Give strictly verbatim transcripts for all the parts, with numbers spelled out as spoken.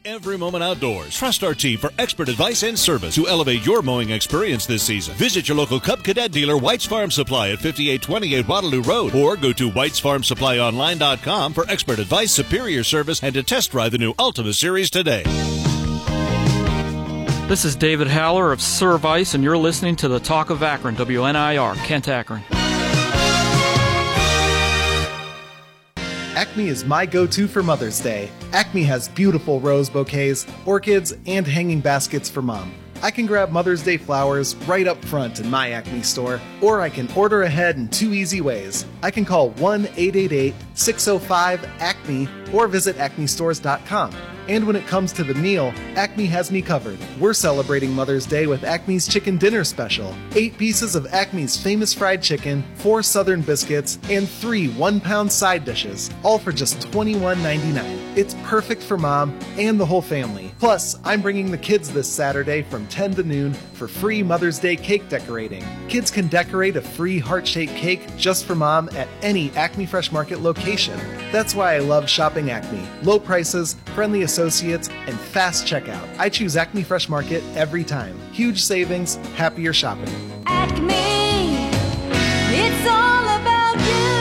every moment outdoors. Trust our team for expert advice and service to elevate your mowing experience this season. Visit your local Cub Cadet dealer, White's Farm Supply at fifty-eight twenty-eight Waterloo Road, or go to whites farm supply online dot com for expert advice, superior service, and to test drive the new Ultima Series today. This is David Haller of Service, and you're listening to the Talk of Akron, W N I R, Kent, Akron. Acme is my go-to for Mother's Day. Acme has beautiful rose bouquets, orchids, and hanging baskets for Mom. I can grab Mother's Day flowers right up front in my Acme store, or I can order ahead in two easy ways. I can call one eight eight eight, six oh five, ACME or visit acme stores dot com. And when it comes to the meal, Acme has me covered. We're celebrating Mother's Day with Acme's Chicken Dinner Special. Eight pieces of Acme's famous fried chicken, four southern biscuits, and three one-pound side dishes, all for just twenty-one ninety-nine. It's perfect for Mom and the whole family. Plus, I'm bringing the kids this Saturday from ten to noon for free Mother's Day cake decorating. Kids can decorate a free heart-shaped cake just for Mom at any Acme Fresh Market location. That's why I love shopping Acme. Low prices, friendly associates, and fast checkout. I choose Acme Fresh Market every time. Huge savings, happier shopping. Acme, it's all about you.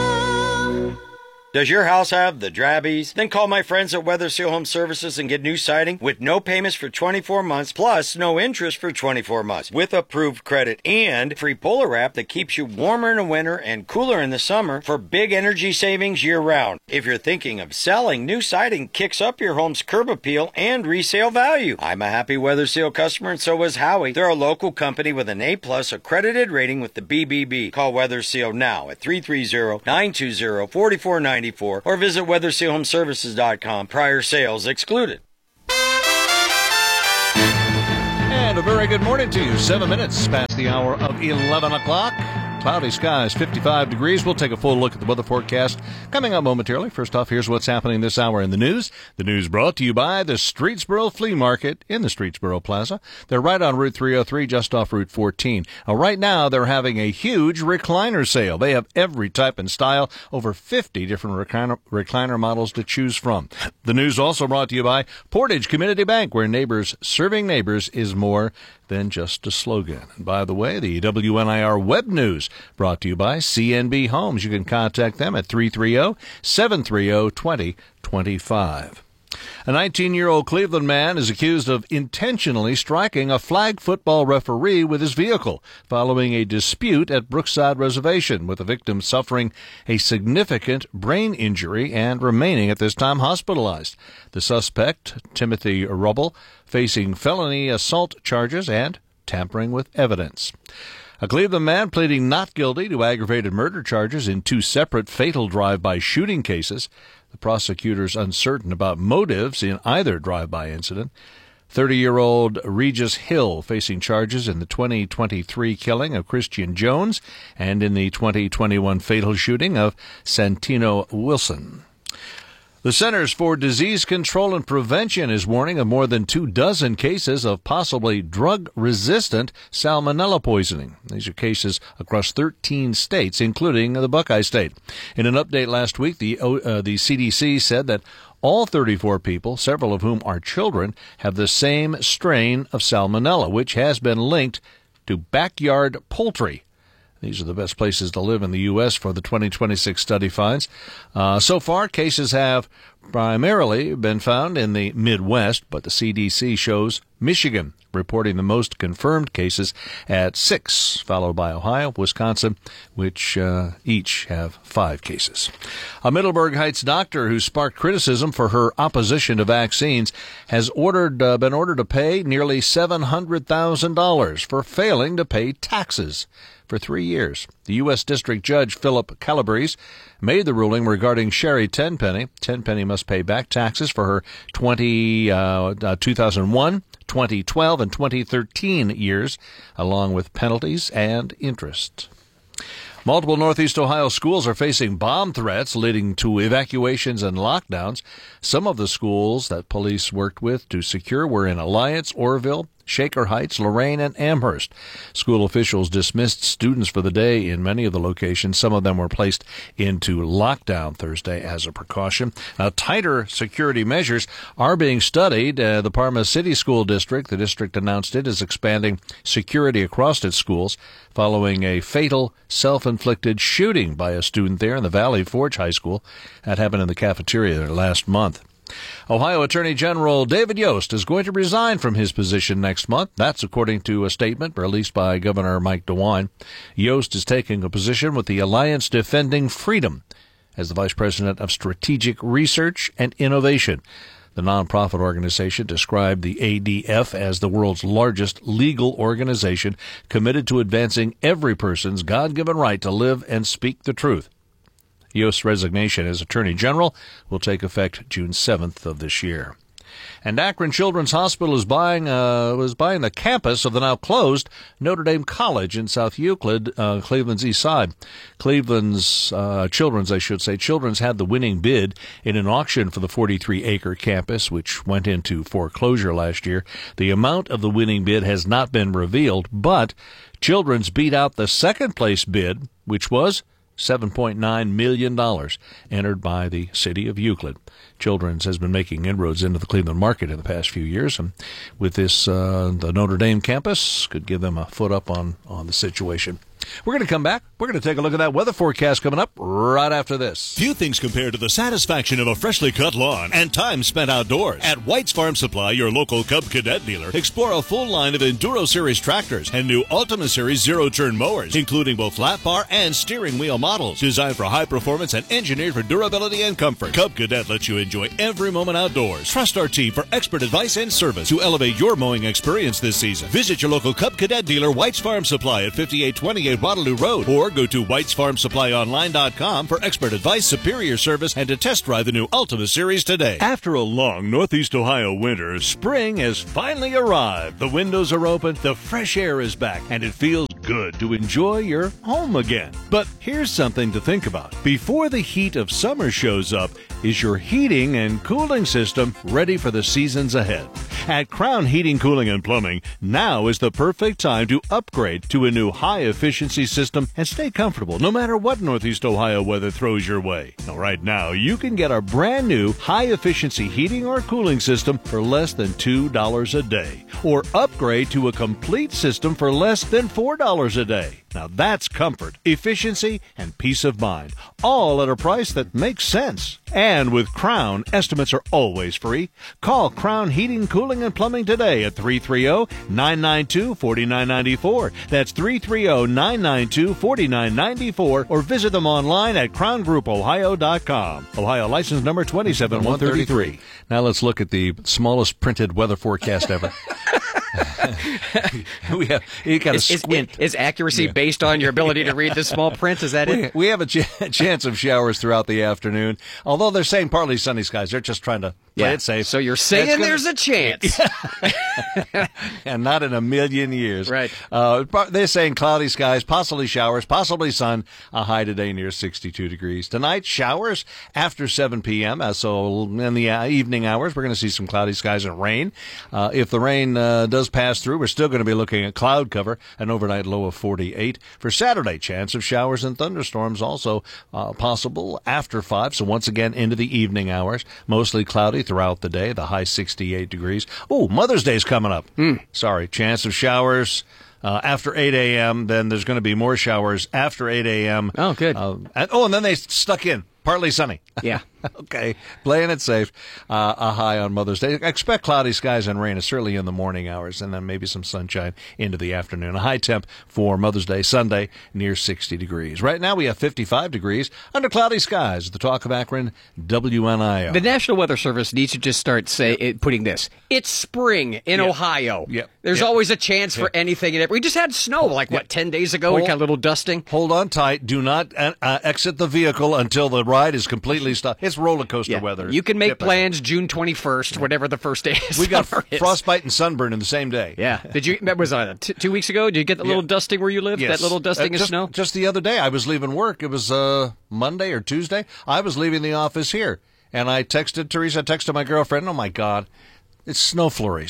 Does your house have the drabbies? Then call my friends at Weather Seal Home Services and get new siding with no payments for twenty-four months, plus no interest for twenty-four months, with approved credit and free Polar Wrap that keeps you warmer in the winter and cooler in the summer for big energy savings year-round. If you're thinking of selling, new siding kicks up your home's curb appeal and resale value. I'm a happy Weather Seal customer, and so is Howie. They're a local company with an A-plus accredited rating with the B B B. Call Weather Seal now at three three zero, nine two zero, four four nine four or visit weather seal home services dot com. Prior sales excluded. And a very good morning to you. Seven minutes past the hour of eleven o'clock. Cloudy skies, fifty-five degrees. We'll take a full look at the weather forecast coming up momentarily. First off, here's what's happening this hour in the news. The news brought to you by the Streetsboro Flea Market in the Streetsboro Plaza. They're right on Route three oh three, just off Route fourteen. Now, right now, they're having a huge recliner sale. They have every type and style, over fifty different recliner, recliner models to choose from. The news also brought to you by Portage Community Bank, where neighbors serving neighbors is more than just a slogan. And by the way, the W N I R Web News brought to you by C N B Homes. You can contact them at three three zero, seven three zero, two zero two five. A nineteen-year-old Cleveland man is accused of intentionally striking a flag football referee with his vehicle following a dispute at Brookside Reservation, with the victim suffering a significant brain injury and remaining at this time hospitalized. The suspect, Timothy Rubble, facing felony assault charges and tampering with evidence. A Cleveland man pleading not guilty to aggravated murder charges in two separate fatal drive-by shooting cases. The prosecutor's uncertain about motives in either drive-by incident. thirty-year-old Regis Hill facing charges in the twenty twenty-three killing of Christian Jones and in the twenty twenty-one fatal shooting of Santino Wilson. The Centers for Disease Control and Prevention is warning of more than two dozen cases of possibly drug-resistant salmonella poisoning. These are cases across thirteen states, including the Buckeye State. In an update last week, the, uh, the C D C said that all thirty-four people, several of whom are children, have the same strain of salmonella, which has been linked to backyard poultry. These are the best places to live in the U S for the twenty twenty-six study finds. Uh, so far, cases have primarily been found in the Midwest, but the C D C shows Michigan reporting the most confirmed cases at six, followed by Ohio, Wisconsin, which uh, each have five cases. A Middleburg Heights doctor who sparked criticism for her opposition to vaccines has ordered uh, been ordered to pay nearly seven hundred thousand dollars for failing to pay taxes for three years. The U S District Judge Philip Calabrese made the ruling regarding Sherry Tenpenny. Tenpenny must pay back taxes for her twenty, uh, uh, two thousand one, twenty twelve, and twenty thirteen years, along with penalties and interest. Multiple Northeast Ohio schools are facing bomb threats leading to evacuations and lockdowns. Some of the schools that police worked with to secure were in Alliance, Orville, Shaker Heights, Lorraine, and Amherst. School officials dismissed students for the day in many of the locations. Some of them were placed into lockdown Thursday as a precaution. Now, tighter security measures are being studied. Uh, the Parma City School District, the district announced it, is expanding security across its schools following a fatal self-inflicted shooting by a student there in the Valley Forge High School. That happened in the cafeteria there last month. Ohio Attorney General David Yost is going to resign from his position next month. That's according to a statement released by Governor Mike DeWine. Yost is taking a position with the Alliance Defending Freedom as the Vice President of Strategic Research and Innovation. The nonprofit organization described the A D F as the world's largest legal organization committed to advancing every person's God-given right to live and speak the truth. Yost's resignation as Attorney General will take effect June seventh of this year. And Akron Children's Hospital is buying uh, was buying the campus of the now closed Notre Dame College in South Euclid, uh, Cleveland's east side. Cleveland's uh, Children's, I should say, Children's had the winning bid in an auction for the forty-three acre campus, which went into foreclosure last year. The amount of the winning bid has not been revealed, but Children's beat out the second place bid, which was seven point nine million dollars, entered by the city of Euclid. Children's has been making inroads into the Cleveland market in the past few years, and with this, uh, the Notre Dame campus could give them a foot up on, on the situation. We're going to come back. We're going to take a look at that weather forecast coming up right after this. Few things compare to the satisfaction of a freshly cut lawn and time spent outdoors. At White's Farm Supply, your local Cub Cadet dealer, explore a full line of Enduro Series tractors and new Ultima Series zero-turn mowers, including both lap bar and steering wheel models. Designed for high performance and engineered for durability and comfort, Cub Cadet lets you enjoy every moment outdoors. Trust our team for expert advice and service to elevate your mowing experience this season. Visit your local Cub Cadet dealer, White's Farm Supply at fifty-eight twenty-eight Waterloo Road, or go to whites farm supply online dot com for expert advice, superior service, and to test drive the new Ultima Series today. After a long Northeast Ohio winter, spring has finally arrived. The windows are open, the fresh air is back, and it feels good to enjoy your home again. But here's something to think about. Before the heat of summer shows up, is your heating and cooling system ready for the seasons ahead? At Crown Heating, Cooling, and Plumbing, now is the perfect time to upgrade to a new high-efficiency system and stay comfortable no matter what Northeast Ohio weather throws your way. Now, right now, you can get a brand new high-efficiency heating or cooling system for less than two dollars a day, or upgrade to a complete system for less than four dollars a day. Now that's comfort, efficiency, and peace of mind, all at a price that makes sense. And with Crown, estimates are always free. Call Crown Heating, Cooling, and Plumbing today at three three zero, nine nine two, four nine nine four. That's three three zero, nine nine two, four nine nine four, or visit them online at crown group ohio dot com. Ohio license number two seven one three three. Now let's look at the smallest printed weather forecast ever. we have you got to squint. Is, is accuracy yeah. based on your ability to read the small print? Is that we, it? We have a ch- chance of showers throughout the afternoon. Although they're saying partly sunny skies, they're just trying to play yeah. it safe. So you're saying gonna, there's a chance, and not in a million years. Right? Uh, they're saying cloudy skies, possibly showers, possibly sun. A high today near sixty-two degrees. Tonight showers after seven p.m. Uh, so in the uh, evening hours, we're going to see some cloudy skies and rain. Uh, if the rain uh, does pass through, we're still going to be looking at cloud cover, an overnight low of forty-eight. For Saturday, chance of showers and thunderstorms also uh, possible after five. So once again into the evening hours, mostly cloudy throughout the day. The high sixty-eight degrees. Oh, Mother's Day's coming up. Mm. Sorry, chance of showers uh, after eight a.m. Then there's going to be more showers after eight a.m. Oh, good. Uh, and, oh, and then they stuck in partly sunny. Yeah. Okay, playing it safe. Uh, a high on Mother's Day. Expect cloudy skies and rain, certainly in the morning hours, and then maybe some sunshine into the afternoon. A high temp for Mother's Day Sunday near sixty degrees. Right now we have fifty-five degrees under cloudy skies. The Talk of Akron, W N I R. The National Weather Service needs to just start say it, putting this. It's spring in yep. Ohio. Yep. There's yep. always a chance for yep. anything. And every, we just had snow like, yep. what, ten days ago? Hold, we got a little dusting. Hold on tight. Do not uh, uh, exit the vehicle until the ride is completely stopped. It's roller coaster yeah. weather. You can make Dip plans it. June twenty-first, whatever the first day is. We got frostbite and sunburn in the same day. Yeah. Did you? That was uh, t- two weeks ago. Did you get the little yeah. dusting where you live? Yes. That little dusting uh, of just, snow? Just the other day, I was leaving work. It was uh, Monday or Tuesday. I was leaving the office here, and I texted Teresa. I texted my girlfriend. Oh my God, it's snow flurries.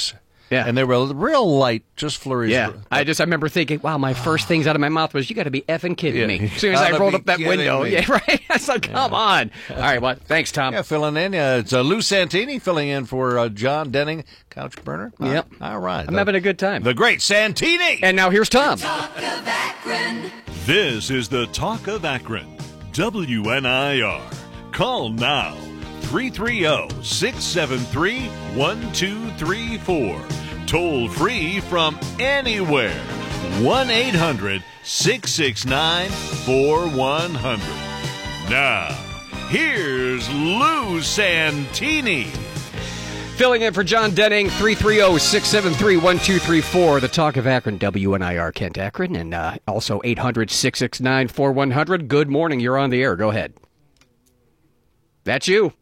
Yeah. And they were real light, just flurries. Yeah, I just I remember thinking, wow, my first things out of my mouth was, you got to be effing kidding Yeah, me. you As soon as I gotta rolled be up that kidding window. me. Yeah, right? I was like, come on. All right, well, thanks, Tom. Yeah, filling in. Yeah, it's uh, Lou Santini filling in for uh, John Denning, couch burner. Uh, Yep. All right. I'm The- having a good time. The great Santini. And now here's Tom. Talk of Akron. This is the Talk of Akron, W N I R. Call now, three three zero, six seven three, one two three four. Toll free from anywhere, one eight hundred, six six nine, four one zero zero. Now, here's Lou Santini. Filling in for John Denning, three three zero, six seven three, one two three four. The Talk of Akron, W N I R, Kent Akron, and uh, also eight hundred, six six nine, four one zero zero. Good morning. You're on the air. Go ahead. That's you.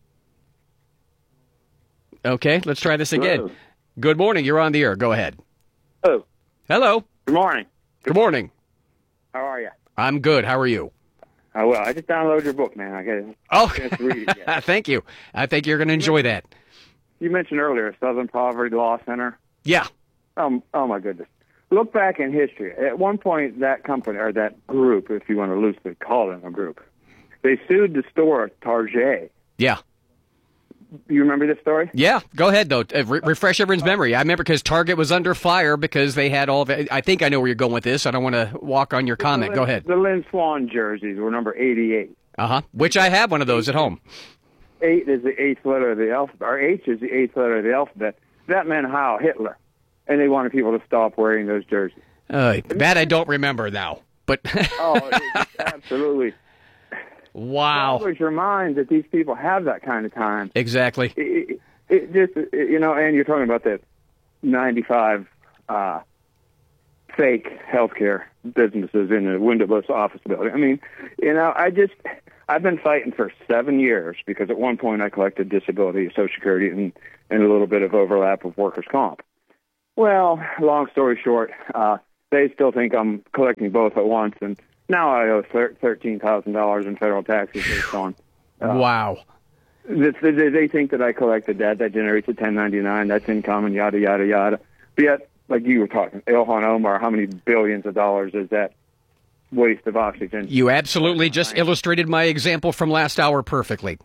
Okay, let's try this again. Hello. Good morning. You're on the air. Go ahead. Oh, Hello. good morning. Good morning. How are you? I'm good. How are you? Oh, well, I just downloaded your book, man. I got it. Oh, Chance to read it yet. thank you. I think you're going to enjoy that. You mentioned earlier Southern Poverty Law Center. Yeah. Um, oh, my goodness. Look back in history. At one point, that company, or that group, if you want to loosely call them a group, they sued the store Target. Yeah. You remember this story? Yeah, go ahead, though. Uh, re- refresh everyone's memory. I remember because Target was under fire because they had all the... I think I know where you're going with this. I don't want to walk on your comment. The Go Lynn- ahead. The Lynn Swan jerseys were number eighty-eight. Uh-huh. Which I have one of those at home. Eight is the eighth letter of the alphabet, or H is the eighth letter of the alphabet. That meant Heil Hitler. And they wanted people to stop wearing those jerseys. Uh, that I don't remember now. But... Oh, it's absolutely... Wow. Boggles your mind that these people have that kind of time. Exactly. It, it, it just, it, you know, and you're talking about that ninety-five uh, fake healthcare businesses in a windowless office building. I mean, you know, I just, I've been fighting for seven years because at one point I collected disability, Social Security, and, and a little bit of overlap of workers' comp. Well, long story short, uh, they still think I'm collecting both at once, and now I owe thirteen thousand dollars in federal taxes based on. Uh, wow. They, they, they think that I collected that. That generates a ten ninety-nine. That's income and yada, yada, yada. But yet, like you were talking, Ilhan Omar, how many billions of dollars is that waste of oxygen? You absolutely just illustrated my example from last hour perfectly.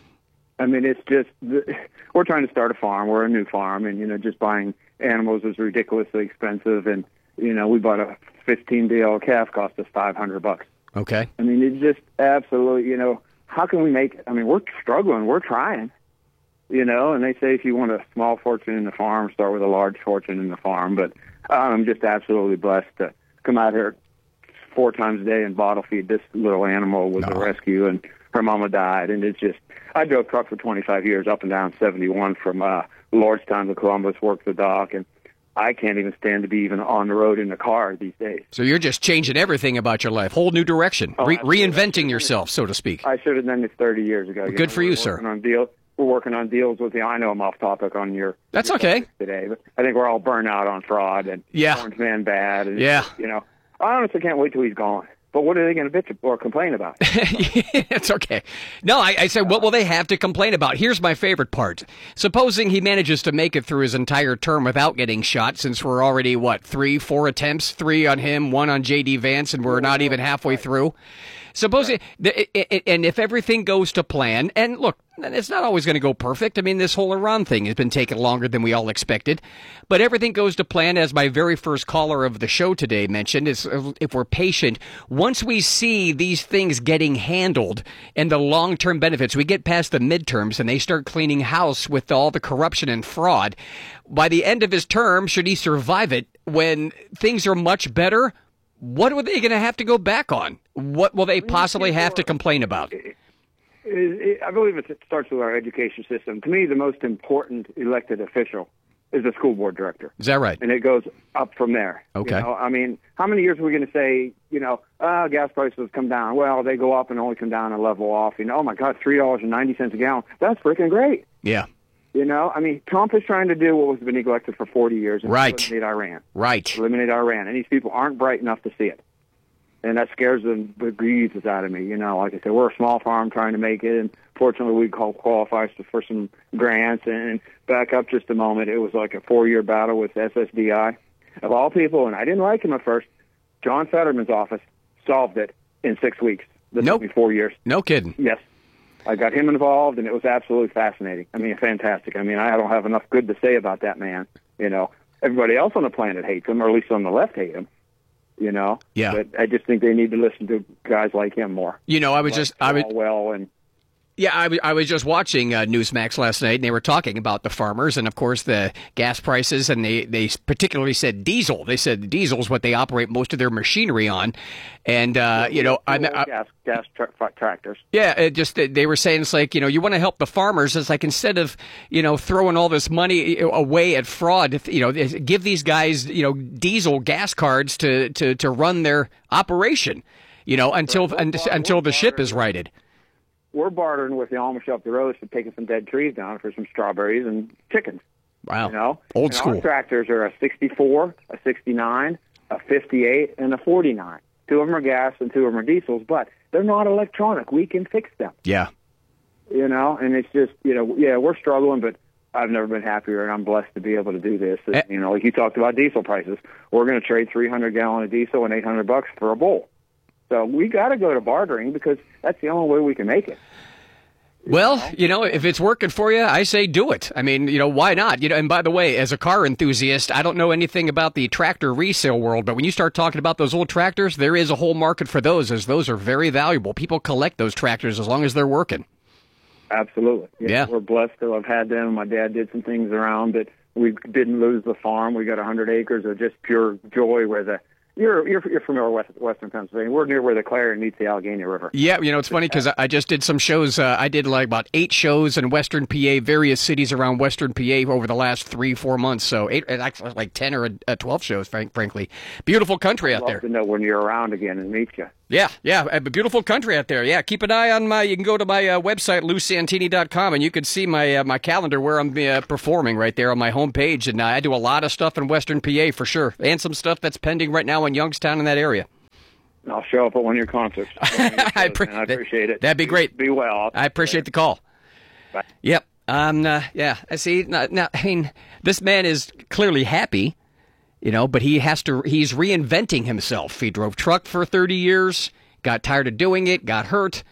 I mean, it's just, we're trying to start a farm. We're a new farm, and, you know, just buying animals is ridiculously expensive. And, you know, we bought a fifteen-day-old calf, cost us five hundred bucks. Okay. I mean, it's just absolutely, you know, how can we make, I mean, we're struggling, we're trying, you know, and they say if you want a small fortune in the farm, start with a large fortune in the farm. But I'm just absolutely blessed to come out here four times a day and bottle feed this little animal with No. a rescue, and her mama died. And it's just, I drove truck for twenty-five years up and down seventy-one from uh, Lordstown to Columbus, worked the dock, and I can't even stand to be even on the road in the car these days. So you're just changing everything about your life, whole new direction, Oh, Re- absolutely. reinventing yourself, so to speak. I should have done this thirty years ago. Good for we're you, sir. working On deal, we're working on deals with the, I know I'm off topic on your... That's your okay. topic today, but I think we're all burnt out on fraud and Yeah. Orange Man bad. And, Yeah. You know, I honestly can't wait till he's gone. But what are they going to bitch or complain about? It's okay. No, I, I said, what will they have to complain about? Here's my favorite part. Supposing he manages to make it through his entire term without getting shot, since we're already, what, three, four attempts? Three on him, one on J D. Vance, and we're not even halfway through. Supposing, and if everything goes to plan, and look, it's not always going to go perfect. I mean, this whole Iran thing has been taking longer than we all expected, but everything goes to plan, as my very first caller of the show today mentioned, is if we're patient, once we see these things getting handled and the long-term benefits, we get past the midterms and they start cleaning house with all the corruption and fraud, by the end of his term, should he survive it, when things are much better, what are they going to have to go back on? What will they possibly have to complain about? It, it, I believe it starts with our education system. To me, the most important elected official is the school board director. Is that right? And it goes up from there. Okay. You know, I mean, how many years are we going to say, you know, uh, gas prices come down? Well, they go up and only come down and level off. You know, oh, my God, three dollars and ninety cents a gallon. That's freaking great. Yeah. You know, I mean, Trump is trying to do what was been neglected for forty years. And Right. eliminate Iran. Right. Eliminate Iran. And these people aren't bright enough to see it. And that scares the bejesus out of me. You know, like I said, we're a small farm trying to make it, and fortunately, we call, qualify for some grants. And back up just a moment, it was like a four-year battle with S S D I. Of all people, and I didn't like him at first, John Fetterman's office solved it in six weeks. This Nope. took me four years. No kidding. Yes. I got him involved, and it was absolutely fascinating. I mean, fantastic. I mean, I don't have enough good to say about that man. You know, everybody else on the planet hates him, or at least on the left hate him. You know, Yeah. But I just think they need to listen to guys like him more. You know, I was Like just I was Well, and Yeah, I, w- I was just watching uh, Newsmax last night, and they were talking about the farmers and, of course, the gas prices, and they, they particularly said diesel. They said diesel is what they operate most of their machinery on. And, uh, you know, I, I, gas gas tra- tractors. yeah, it just they were saying it's like, you know, you want to help the farmers. It's like instead of, you know, throwing all this money away at fraud, you know, give these guys, you know, diesel gas cards to, to, to run their operation, you know, until Right. un- We're until the ship bartering. is righted. We're bartering with the Amish up the road for taking some dead trees down for some strawberries and chickens. Wow. You know, Old and school. Our tractors are a sixty-four, a sixty-nine, a fifty-eight, and a forty-nine. Two of them are gas and two of them are diesels, but they're not electronic. We can fix them. Yeah. You know, and it's just, you know, yeah, we're struggling, but I've never been happier, and I'm blessed to be able to do this. Eh. You know, like you talked about diesel prices. We're going to trade three hundred gallon of diesel and eight hundred bucks for a bowl. So we got to go to bartering because that's the only way we can make it. Well, you know, if it's working for you, I say do it. I mean, you know, why not? You know, and by the way, as a car enthusiast, I don't know anything about the tractor resale world, but when you start talking about those old tractors, there is a whole market for those, as those are very valuable. People collect those tractors as long as they're working. Absolutely. Yeah. We're blessed to have had them. My dad did some things around it. We didn't lose the farm. We got one hundred acres of just pure joy where the You're you're you're familiar with Western Pennsylvania. We're near where the Clarion meets the Allegheny River. Yeah, you know, it's funny because I just did some shows. Uh, I did like about eight shows in Western P A, various cities around Western P A over the last three, four months. So eight, actually like ten or uh, twelve shows, frank, frankly. Beautiful country out I'd love there. to know when you're around again and meet you. Yeah, yeah, a beautiful country out there. Yeah, keep an eye on my. You can go to my uh, website lou santini dot com and you can see my uh, my calendar where I'm uh, performing right there on my homepage. And uh, I do a lot of stuff in Western P A for sure, and some stuff that's pending right now in Youngstown in that area. I'll show up at one of your concerts. I, pre- I appreciate it. That'd be great. Be well. I appreciate the call. Bye. Yep. Um. Uh, yeah. I see. Now, now, I mean, this man is clearly happy. You know, but he has to, he's reinventing himself. He drove truck for thirty years, got tired of doing it, got hurt,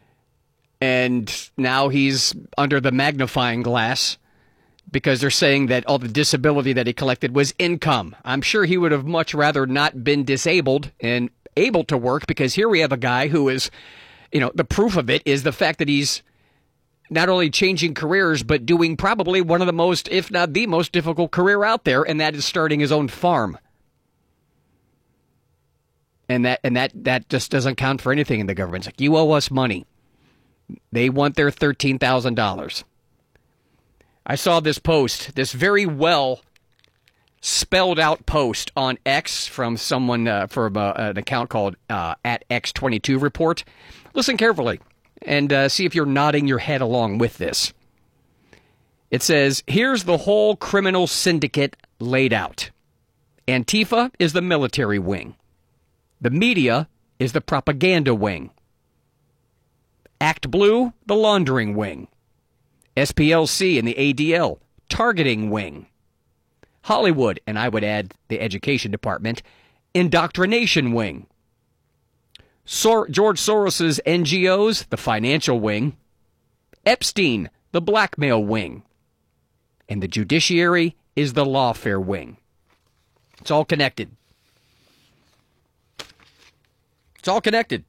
and now he's under the magnifying glass because they're saying that all the disability that he collected was income. I'm sure he would have much rather not been disabled and able to work, because here we have a guy who is, you know, the proof of it is the fact that he's not only changing careers, but doing probably one of the most, if not the most difficult career out there, and that is starting his own farm. And that and that, that just doesn't count for anything in the government. It's like, you owe us money. They want their thirteen thousand dollars. I saw this post, this very well spelled out post on X from someone, uh, from uh, an account called uh, at X twenty-two Report. Listen carefully and uh, see if you're nodding your head along with this. It says, here's the whole criminal syndicate laid out. Antifa is the military wing. The media is the propaganda wing. Act Blue, the laundering wing. S P L C and the A D L, targeting wing. Hollywood, and I would add the education department, indoctrination wing. Sor- George Soros's N G Os, the financial wing. Epstein, the blackmail wing. And the judiciary is the lawfare wing. It's all connected. It's all connected.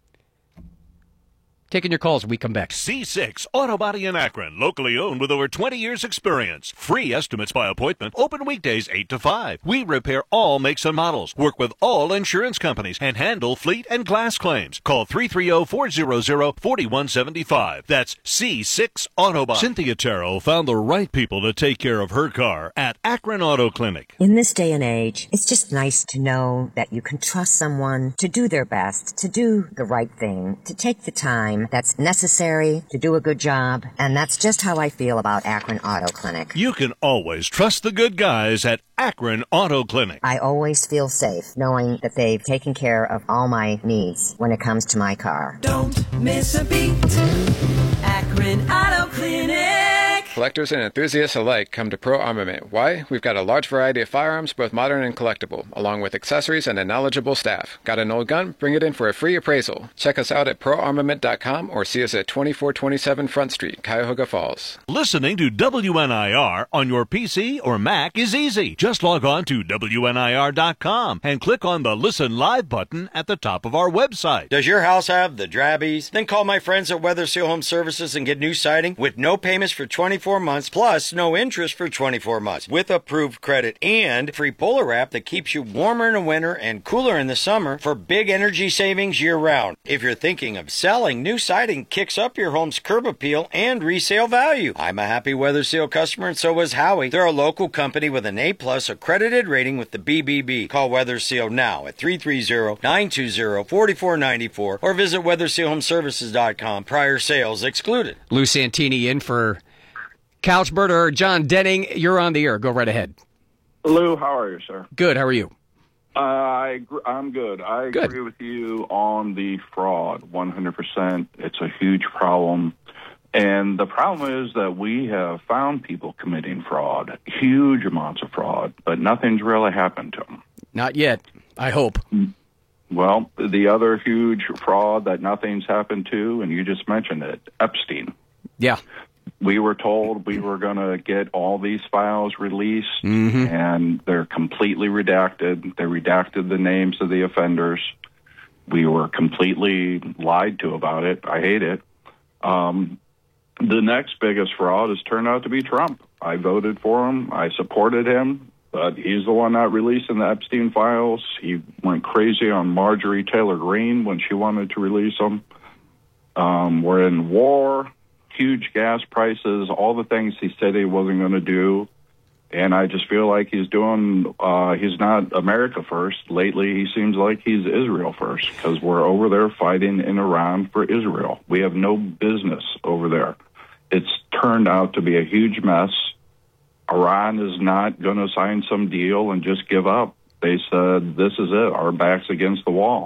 Taking your calls when we come back. C six Auto Body in Akron, locally owned with over twenty years experience. Free estimates by appointment, open weekdays eight to five. We repair all makes and models, work with all insurance companies, and handle fleet and glass claims. Call three three zero, four zero zero, four one seven five. That's C six Auto Body. Cynthia Terrell found the right people to take care of her car at Akron Auto Clinic. In this day and age, it's just nice to know that you can trust someone to do their best, to do the right thing, to take the time that's necessary to do a good job, and that's just how I feel about Akron Auto Clinic. You can always trust the good guys at Akron Auto Clinic. I always feel safe knowing that they've taken care of all my needs when it comes to my car. Don't miss a beat. Akron Auto Clinic. Collectors and enthusiasts alike come to Pro Armament. Why? We've got a large variety of firearms, both modern and collectible, along with accessories and a knowledgeable staff. Got an old gun? Bring it in for a free appraisal. Check us out at pro armament dot com or see us at twenty-four twenty-seven Front Street, Cuyahoga Falls. Listening to W N I R on your P C or Mac is easy. Just log on to W N I R dot com and click on the Listen Live button at the top of our website. Does your house have the drabbies? Then call my friends at Weather Seal Home Services and get new siding with no payments for twenty-four months, plus no interest for twenty-four months, with approved credit and free Polar Wrap that keeps you warmer in the winter and cooler in the summer for big energy savings year-round. If you're thinking of selling, new siding kicks up your home's curb appeal and resale value. I'm a happy Weather Seal customer, and so is Howie. They're a local company with an A-plus accredited rating with the B B B. Call Weather Seal now at three three zero, nine two zero, four four nine four or visit weather seal home services dot com. Prior sales excluded. Lou Santini in for Couch Murderer John Denning. You're on the air. Go right ahead. Lou, how are you, sir? Good. How are you? Uh, I agree, I'm good. I good. agree with you on the fraud, one hundred percent. It's a huge problem. And the problem is that we have found people committing fraud, huge amounts of fraud, but nothing's really happened to them. Not yet, I hope. Well, the other huge fraud that nothing's happened to, and you just mentioned it, Epstein. Yeah. We were told we were going to get all these files released, mm-hmm. and they're completely redacted. They redacted the names of the offenders. We were completely lied to about it. I hate it. Um, the next biggest fraud has turned out to be Trump. I voted for him. I supported him, but he's the one not releasing the Epstein files. He went crazy on Marjorie Taylor Greene when she wanted to release them. Um, we're in war. Huge gas prices, all the things he said he wasn't going to do. And I just feel like he's doing, uh, he's not America first. Lately, he seems like he's Israel first, because we're over there fighting in Iran for Israel. We have no business over there. It's turned out to be a huge mess. Iran is not going to sign some deal and just give up. They said, this is it. Our back's against the wall.